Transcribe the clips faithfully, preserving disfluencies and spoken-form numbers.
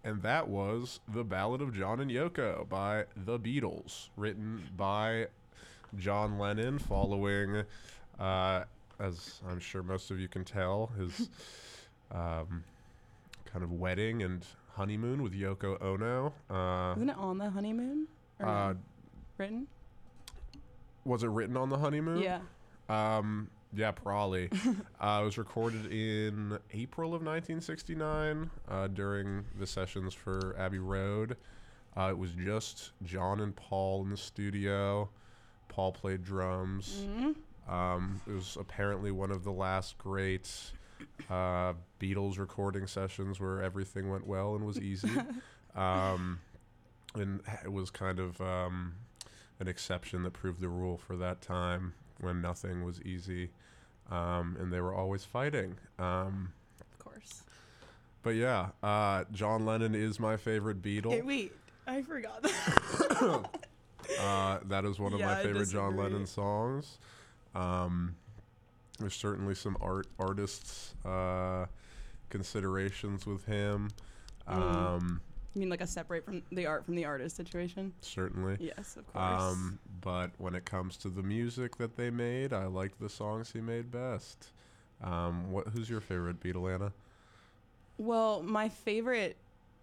And that was The Ballad of John and Yoko by The Beatles, written by John Lennon following, uh, as I'm sure most of you can tell, his um, kind of wedding and honeymoon with Yoko Ono. Uh, Wasn't it on the honeymoon? Or uh, no? Written? was it written on the honeymoon? Yeah. Um, yeah, probably. uh, it was recorded in April of nineteen sixty-nine uh, during the sessions for Abbey Road. Uh, it was just John and Paul in the studio. Paul played drums. Mm-hmm. Um, it was apparently one of the last great uh, Beatles recording sessions where everything went well and was easy. um, and it was kind of um, an exception that proved the rule for that time when nothing was easy. Um, and they were always fighting. Um, Of course. but yeah, uh, John Lennon is my favorite Beatle. Hey, wait. I forgot that. uh, that is one of Yeah, my I favorite John disagree. Lennon songs. Um, there's certainly some art artists uh, considerations with him. Mm. Um, You mean like a separate from the art from the artist situation? certainly. Yes, of course. Um, but when it comes to the music that they made, I liked the songs he made best. Um, what? Who's your favorite Beatle, Anna? Well, my favorite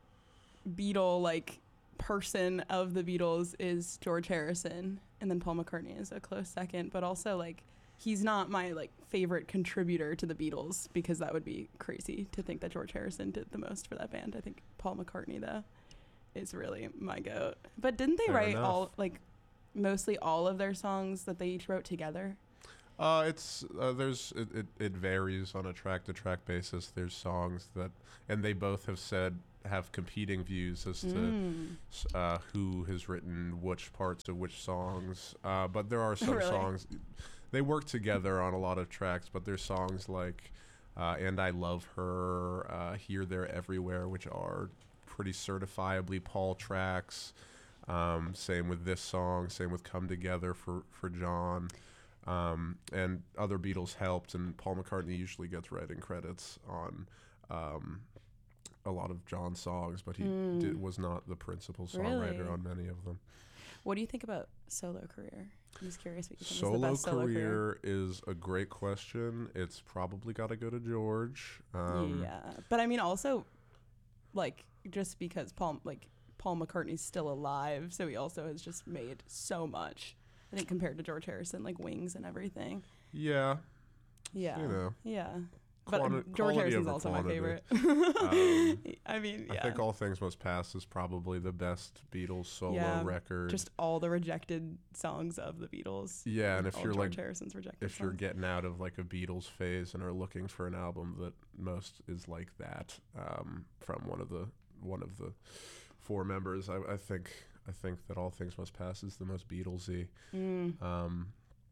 Beatle like person of the Beatles is George Harrison, and then Paul McCartney is a close second. But also, like, he's not my like favorite contributor to the Beatles, because that would be crazy to think that George Harrison did the most for that band. I think Paul McCartney though is really my goat. But didn't they Fair write enough. all like mostly all of their songs that they each wrote together? Uh, it's uh, there's it, it, it varies on a track to track basis. There's songs that, and they both have said have competing views as to Mm. s- uh, who has written which parts of which songs. Uh, but there are some Really? songs they work together on a lot of tracks. But there's songs like uh, "And I Love Her," uh, "Here, There, Everywhere," which are pretty certifiably Paul tracks. Um, same with this song. Same with "Come Together" for for John. Um, and other Beatles helped, and Paul McCartney usually gets writing credits on um, a lot of John's songs, but he Mm. did, was not the principal songwriter Really? on many of them. What do you think about solo career? I'm just curious what you think is the Solo best solo career. career is a great question. It's probably got to go to George. Um, Yeah, but I mean also, like, just because Paul like Paul McCartney's still alive, so he also has just made so much. I think compared to George Harrison, like Wings and everything. Yeah, Yeah, you know. yeah. But Quanti- um, George quality Harrison's over also quantity. my favorite. Um, I mean, yeah. I think All Things Must Pass is probably the best Beatles solo Yeah, record. just all the rejected songs of the Beatles. yeah, and if all you're George like Harrison's rejected if you're songs. getting out of like a Beatles phase and are looking for an album that most is like that um, from one of the one of the four members, I, I think I think that All Things Must Pass is the most Beatlesy. Mm, Um,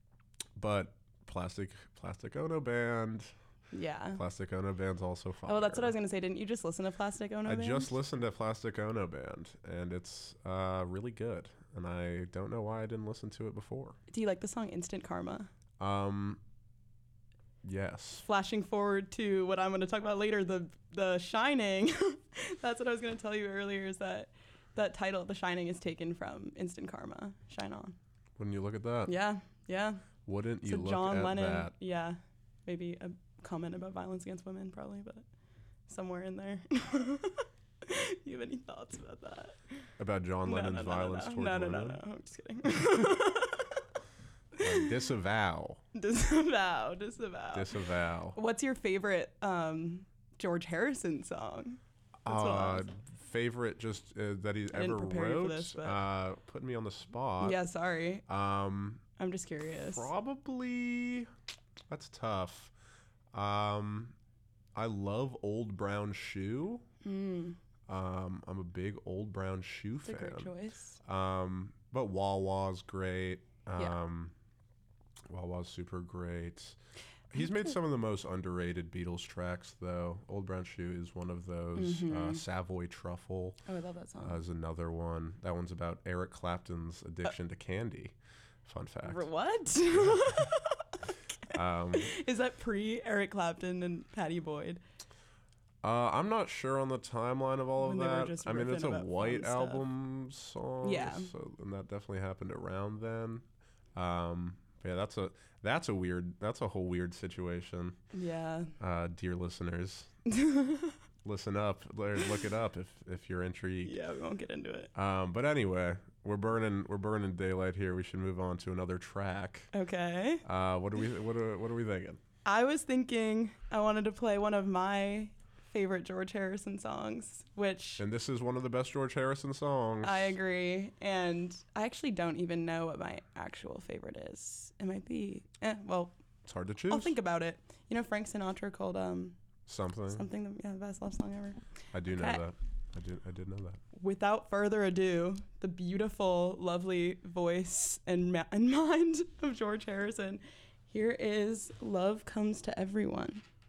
but Plastic Plastic Ono Band, yeah. Plastic Ono Band's also fire. Oh, that's what I was gonna say. Didn't you just listen to Plastic Ono I Band? just listened to Plastic Ono Band, and it's uh, really good. And I don't know why I didn't listen to it before. Do you like the song Instant Karma? Um, yes. Flashing forward to what I'm going to talk about later, the the Shining. That's what I was going to tell you earlier. Is that that title, The Shining, is taken from Instant Karma. Shine on. When you look at that, Yeah, yeah. wouldn't It's you a look John at Lennon. that? Yeah, maybe a comment about violence against women, probably, but somewhere in there. You have any thoughts about that? About John No, Lennon's no, no, no, violence no. towards no, no, women? no, no. I'm just kidding. Like, disavow. Disavow, disavow. Disavow. What's your favorite um, George Harrison song? That's what I Uh, was- favorite just uh, that he I didn't ever prepare you for wrote? this, but- uh, putting me on the spot. Yeah, sorry. Um, I'm just curious. probably, that's tough. Um, I love Old Brown Shoe. Mm, Um, I'm a big Old Brown Shoe it's a fan. great choice. Um, but Wawa's great. Yeah. Um, Wawa's super great. He's made some of the most underrated Beatles tracks, though. Old Brown Shoe is one of those. Uh, Mhm. Savoy Truffle Oh, I love that song. uh, is another one. That one's about Eric Clapton's addiction to candy. Fun fact. R- What? Um, Is that pre Eric Clapton and Patty Boyd? Uh, I'm not sure on the timeline of all When of they were that. just I mean, riffing it's a about White fun stuff. Album song. Yeah. So, and that definitely happened around then. Um, yeah, that's a that's a weird that's a whole weird situation. Yeah. Uh, dear listeners, listen up, or look it up if if you're intrigued. Yeah, we won't get into it. Um, but anyway, we're burning we're burning daylight here. We should move on to another track. Okay. Uh, what are we what are what are we thinking? I was thinking I wanted to play one of my favorite George Harrison songs, which And this is one of the best George Harrison songs. I agree. And I actually don't even know what my actual favorite is. It might be, eh, well, It's hard to choose. I'll think about it. You know Frank Sinatra called um Something. something, the, yeah, the best love song ever. I do know Okay. that. I did. I did know that. Without further ado, the beautiful, lovely voice and, ma- and mind of George Harrison. Here is Love Comes to Everyone.